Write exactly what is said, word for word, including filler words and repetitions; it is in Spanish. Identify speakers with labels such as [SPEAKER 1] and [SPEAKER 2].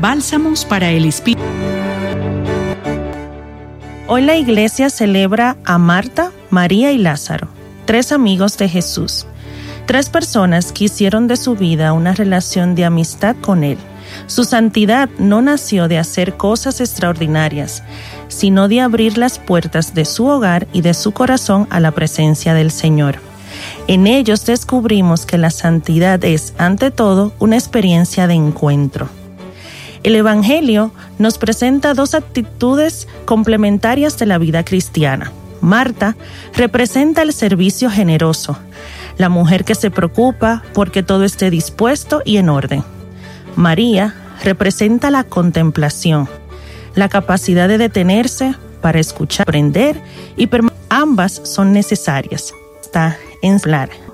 [SPEAKER 1] Bálsamos para el Espíritu.
[SPEAKER 2] Hoy la iglesia celebra a Marta, María y Lázaro, tres amigos de Jesús. Tres personas que hicieron de su vida una relación de amistad con Él. Su santidad no nació de hacer cosas extraordinarias, sino de abrir las puertas de su hogar y de su corazón a la presencia del Señor. En ellos descubrimos que la santidad es, ante todo, una experiencia de encuentro. El Evangelio nos presenta dos actitudes complementarias de la vida cristiana. Marta representa el servicio generoso, la mujer que se preocupa porque todo esté dispuesto y en orden. María representa la contemplación, la capacidad de detenerse para escuchar, aprender y permanecer. Ambas son necesarias. Está en hablar